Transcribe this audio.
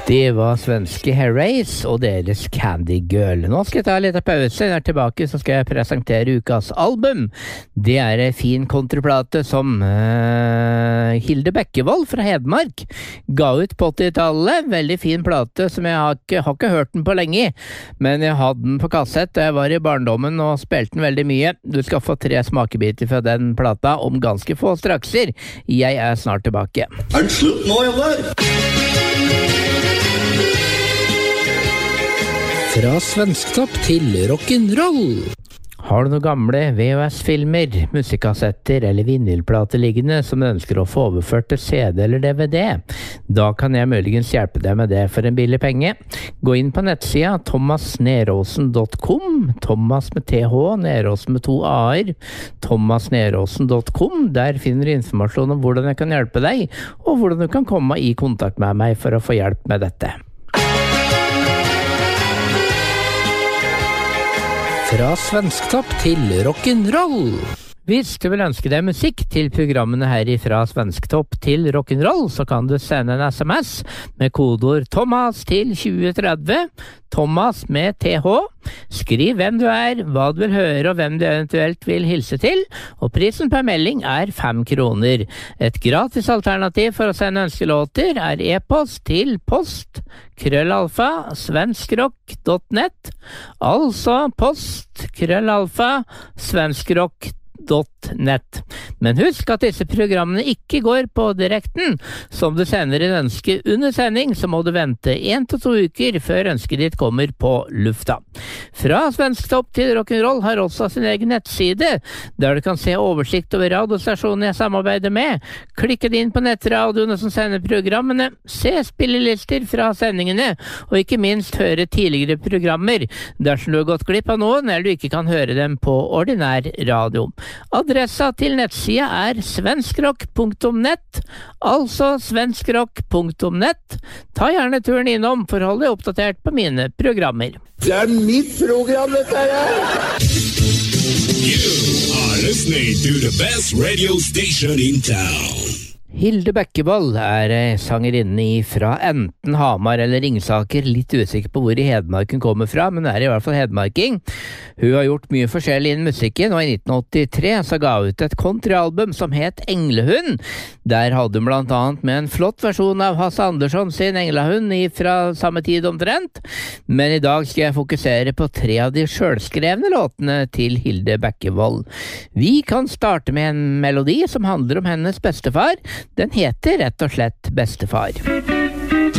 Det var svenske Herreys og deres Candy Girl. Nå skal jeg ta litt av pause. Når jeg er tilbake så skal jeg presentere ukas album. Det er en fin kontraplate som Hilde Bekkevold fra Hedmark ga ut på 80-tallet. Veldig fin plate som jeg har ikke hørt den på lenge, men jeg hadde den på kassett da jeg var i barndommen og spilte den veldig mye. Du skal få 3 smakebiter fra den plata om ganske få strakser. Jeg er snart tilbake. Er det slutt nå, eller? Fra svensktopp til rock'n'roll. Har du noen gamle VHS-filmer, musikkassetter eller vinylplater liggende som du ønsker å få overført til CD eller DVD? Da kan jeg muligens hjelpe deg med det for en billig penge. Gå inn på nettsida thomasneråsen.com, Thomas med TH, Neråsen med 2 A-er, thomasneråsen.com. Der finner du informasjon om hvordan jeg kan hjelpe deg, og hvordan du kan komme i kontakt med meg for å få hjelp med dette. Fra svensktopp til rock'n'roll. Hvis du vil ønske deg musikk til programmene her fra Svensktopp til rock'n'roll, så kan du sende en SMS med kodeord Thomas til 2030, Thomas med TH. Skriv hvem du er, hva du vil høre og hvem du eventuelt vil hilse til, og prisen per melding er 5 kroner. Et gratis alternativ for å sende ønskelåter er e-post til post@svenskrock.net, altså post@svenskrock.net. Men husk at disse programmene ikke går på direkten. Som du sender en ønske under sending, så må du vente 1 til 2 uker før ønsket ditt kommer på lufta. Fra Svensktopp til rock'n'roll har også sin egen nettside, der du kan se oversikt over radiostasjonen jeg samarbeider med. Klikke inn på nettradioene som sender programmene, se spillelister fra sendingene, og ikke minst høre tidligere programmer, dersom du har gått glipp av noen, eller du ikke kan høre dem på ordinær radio. Adressa til nettsida er svenskrock.net, altså svenskrock.net. Ta gjerne turen innom for å holde deg oppdatert på mine programmer. Det er mitt program, dette her! You are listening to the best radio station in town. Hilde Bekkevold er sangerinne fra enten Hamar eller Ringsaker, litt usikker på hvor i Hedmark hun kommer fra, men er i hvert fall hedmarking. Hun har gjort mye forskjellig innen musikken, og i 1983 så ga hun ut et countryalbum som het Englehund. Der hadde hun blant annet med en flott versjon av Hasse Andersson sin Englehund fra samme tid omtrent, men i dag skal jeg fokusere på 3 av de selvskrevne låtene til Hilde Bekkevold. Vi kan starte med en melodi som handler om hennes bestefar. Den heter rett og slett Bestefar.